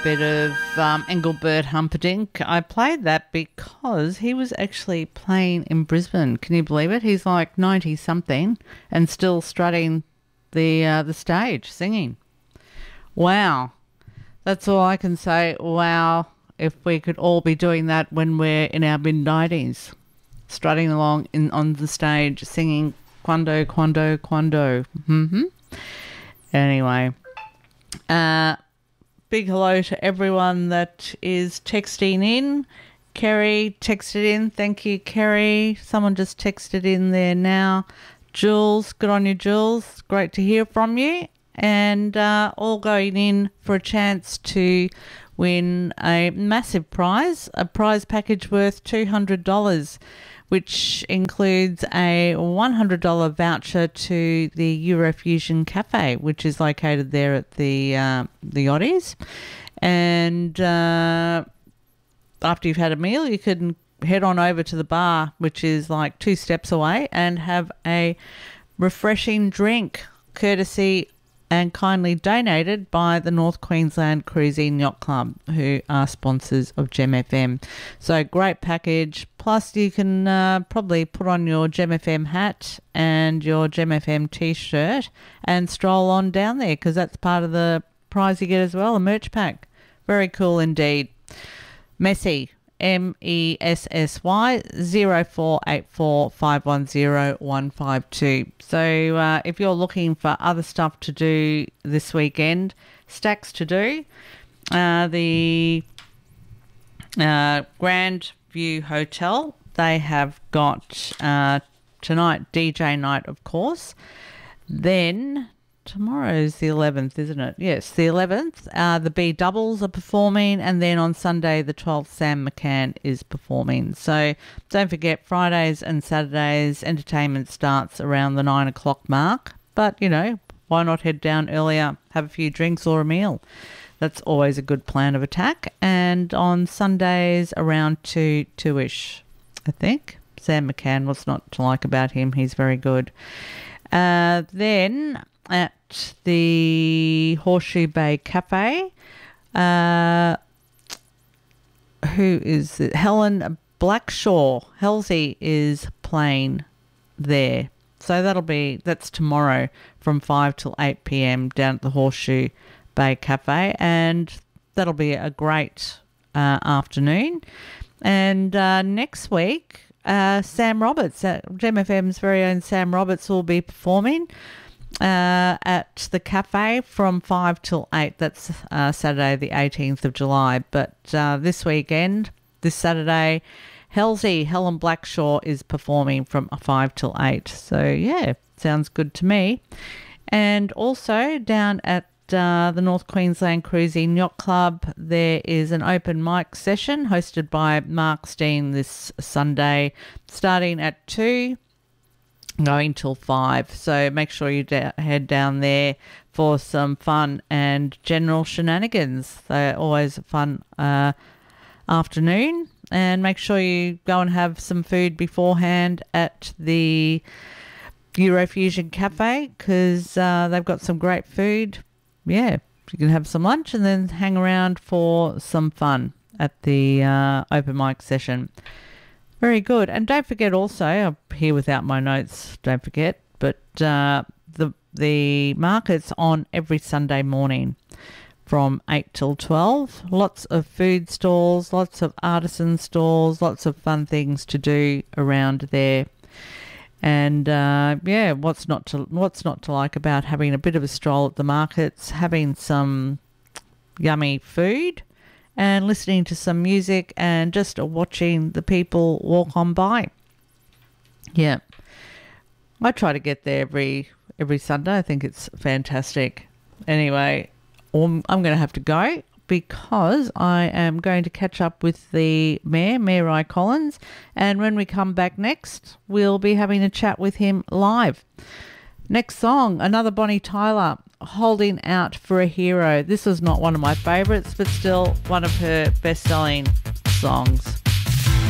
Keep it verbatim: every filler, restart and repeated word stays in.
bit of um, Engelbert Humperdinck. I played that because he was actually playing in Brisbane. Can you believe it? He's like ninety something and still strutting the uh, the stage singing. Wow. That's all I can say. Wow. If we could all be doing that when we're in our mid nineties, strutting along in on the stage singing Quando, Quando, Quando. Mm-hmm. Anyway, uh, big hello to everyone that is texting in. Kerry texted in. Thank you, Kerry. Someone just texted in there now. Jules, good on you, Jules. Great to hear from you. And uh, all going in for a chance to win a massive prize, a prize package worth two hundred dollars, which includes a one hundred dollars voucher to the Eurofusion Cafe, which is located there at the uh, the Oddies. And uh, after you've had a meal, you can head on over to the bar, which is like two steps away, and have a refreshing drink, courtesy and kindly donated by the North Queensland Cruising Yacht Club, who are sponsors of Gem F M. So great package. Plus you can uh, probably put on your Gem F M hat and your Gem F M t-shirt and stroll on down there, because that's part of the prize you get as well, a merch pack. Very cool indeed. Messy. M E S S Y zero four eight four five one zero one five two. So uh, if you're looking for other stuff to do this weekend, stacks to do. Uh, the uh, Grand View Hotel, they have got uh, tonight D J night, of course. Then tomorrow's the eleventh, isn't it? Yes, the eleventh. Uh, the B Doubles are performing, and then on Sunday the twelfth, Sam McCann is performing. So don't forget, Fridays and Saturdays entertainment starts around the nine o'clock mark. But, you know, why not head down earlier, have a few drinks or a meal? That's always a good plan of attack. And on Sundays around two, two-ish, I think. Sam McCann, what's not to like about him? He's very good. Uh, then at the Horseshoe Bay Cafe, uh, who is it? Helen Blackshaw, Halsey is playing there. So that'll be, that's tomorrow from five till eight p.m. down at the Horseshoe Bay Cafe, and that'll be a great uh, afternoon. And uh, next week, uh, Sam Roberts, uh, Gem F M's very own Sam Roberts, will be performing uh, at the cafe from five till eight. That's uh, Saturday the eighteenth of July. But uh, this weekend, this Saturday, Halsey, Helen Blackshaw is performing from five till eight. So, yeah, sounds good to me. And also down at uh, the North Queensland Cruising Yacht Club, there is an open mic session hosted by Mark Steen this Sunday, starting at two, going till five. So make sure you da- head down there for some fun and general shenanigans. They're always a fun uh, afternoon. And make sure you go and have some food beforehand at the Eurofusion Cafe, because uh, they've got some great food. Yeah, you can have some lunch and then hang around for some fun at the uh, open mic session. Very good. And don't forget also, I'm here without my notes, don't forget, but uh, the the market's on every Sunday morning from eight till twelve. Lots of food stalls, lots of artisan stalls, lots of fun things to do around there. And uh, yeah, what's not to what's not to like about having a bit of a stroll at the markets, having some yummy food and listening to some music and just watching the people walk on by. Yeah. I try to get there every every Sunday. I think it's fantastic. Anyway, I'm going to have to go because I am going to catch up with the Mayor, Mayor Ry Collins, and when we come back next, we'll be having a chat with him live. Next song, another Bonnie Tyler, Holding Out for a Hero. This was not one of my favourites, but still one of her best-selling songs.